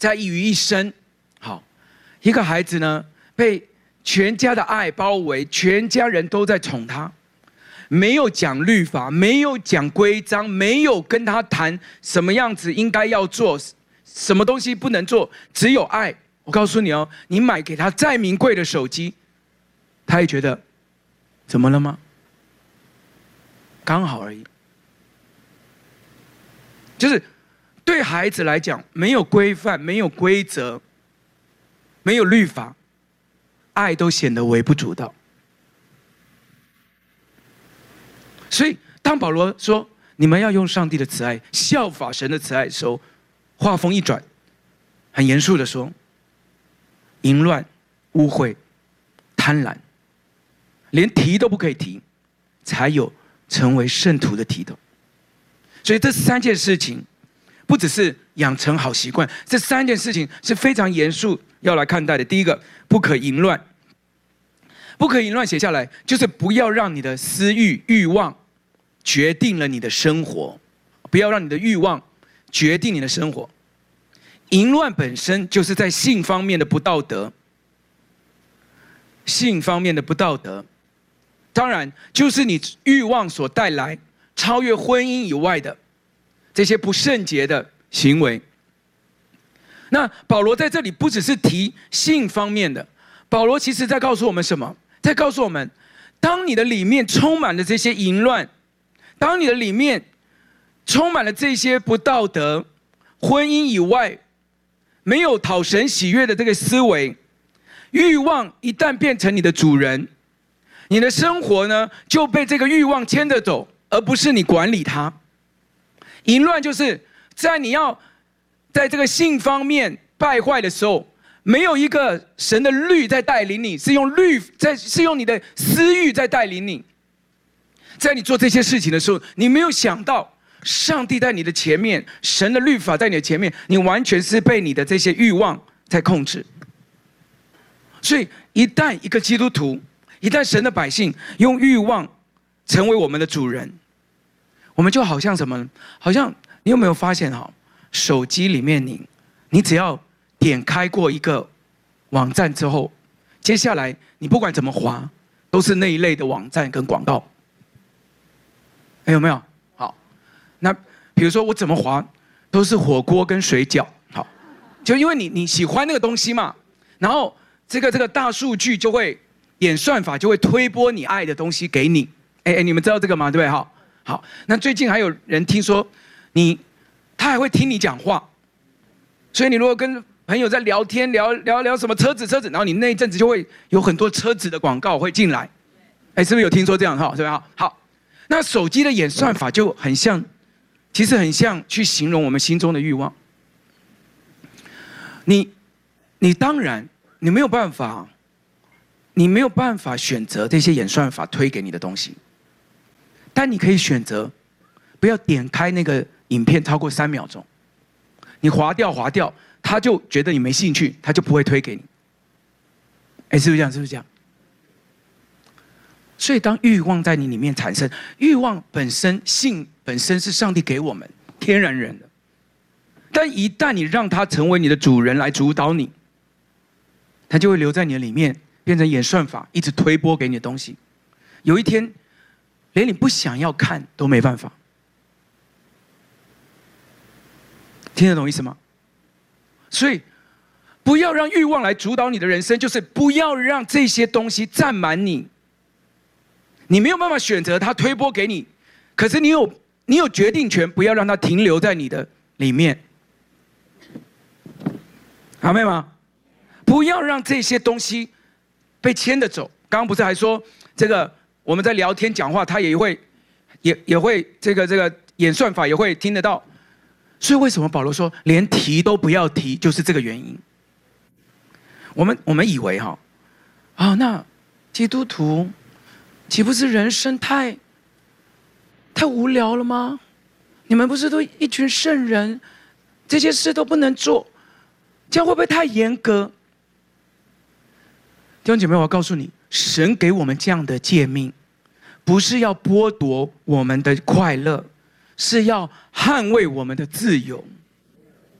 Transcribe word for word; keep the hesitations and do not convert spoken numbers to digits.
在于一生。好，一个孩子呢，被全家的爱包围，全家人都在宠他，没有讲律法，没有讲规章，没有跟他谈什么样子应该要做，什么东西不能做，只有爱。我告诉你哦，你买给他再名贵的手机，他也觉得怎么了吗？刚好而已。就是对孩子来讲，没有规范，没有规则，没有律法，爱都显得微不足道。所以当保罗说你们要用上帝的慈爱效法神的慈爱的时候，话锋一转，很严肃的说，淫乱、污秽、贪婪，连提都不可以提，才有成为圣徒的体统。所以这三件事情不只是养成好习惯，这三件事情是非常严肃要来看待的。第一个，不可淫乱。不可淫乱写下来，就是不要让你的私欲、欲望决定了你的生活，不要让你的欲望决定你的生活。淫乱本身就是在性方面的不道德，性方面的不道德，当然就是你欲望所带来超越婚姻以外的这些不圣洁的行为。那保罗在这里不只是提性方面的，保罗其实在告诉我们什么？在告诉我们，当你的里面充满了这些淫乱，当你的里面充满了这些不道德、婚姻以外没有讨神喜悦的这个思维，欲望一旦变成你的主人，你的生活呢就被这个欲望牵着走，而不是你管理它。淫乱就是在你要在这个性方面败坏的时候，没有一个神的律在带领你，是用律在是用你的私欲在带领你。在你做这些事情的时候，你没有想到上帝在你的前面，神的律法在你的前面，你完全是被你的这些欲望在控制。所以一旦一个基督徒，一旦神的百姓用欲望成为我们的主人，我们就好像什么？好像你有没有发现哈？手机里面你，你只要点开过一个网站之后，接下来你不管怎么滑，都是那一类的网站跟广告。有没有？好，那比如说我怎么滑，都是火锅跟水饺。好，就因为你你喜欢那个东西嘛，然后这个这个大数据就会演算法就会推播你爱的东西给你。哎哎，你们知道这个吗？对不对？好，好，那最近还有人听说你，他还会听你讲话，所以你如果跟朋友在聊天，聊聊聊什么车子车子，然后你那一阵子就会有很多车子的广告会进来。哎，是不是有听说这样？哈，是不是？好，好，那手机的演算法就很像，其实很像去形容我们心中的欲望。你，你当然你没有办法，你没有办法选择这些演算法推给你的东西，但你可以选择不要点开那个影片超过三秒钟，你滑掉滑掉，他就觉得你没兴趣，他就不会推给你。哎，是不是这样？是不是这样？所以当欲望在你里面产生，欲望本身性本身是上帝给我们天然人的，但一旦你让它成为你的主人来主导你，它就会留在你的里面，变成演算法，一直推播给你的东西。有一天连你不想要看都没办法。听得懂意思吗？所以不要让欲望来主导你的人生，就是不要让这些东西占满你。你没有办法选择它推播给你，可是你有你有决定权，不要让它停留在你的里面。阿妹吗？不要让这些东西被牵着走。刚刚不是还说这个我们在聊天讲话，它也会也也会这个这个演算法也会听得到。所以为什么保罗说连提都不要提，就是这个原因。我们我们以为哈啊，那基督徒岂不是人生太太无聊了吗？你们不是都一群圣人，这些事都不能做，这样会不会太严格？弟兄姐妹，我要告诉你，神给我们这样的诫命，不是要剥夺我们的快乐，是要捍卫我们的自由。